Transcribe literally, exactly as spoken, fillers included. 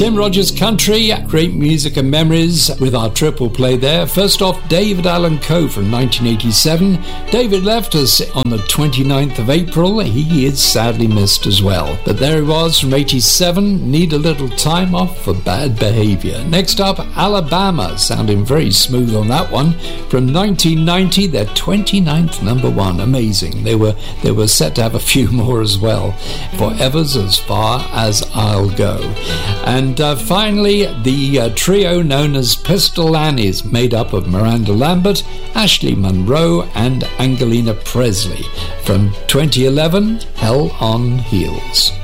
Tim Rogers Country, great music and memories with our triple play there. First off, David Allan Coe from nineteen eighty-seven. David left us on the twenty-ninth of April. He is sadly missed as well. But there he was from eighty-seven, Need a Little Time Off for Bad Behavior. Next up, Alabama, sounding very smooth on that one. From nineteen ninety, their twenty-ninth number one. Amazing. They were, they were set to have a few more as well. Forever's As Far As I'll Go. And uh, finally, the uh, trio known as Pistol Annies, made up of Miranda Lambert, Ashley Monroe, and Angelina Presley. From twenty eleven, Hell on Heels.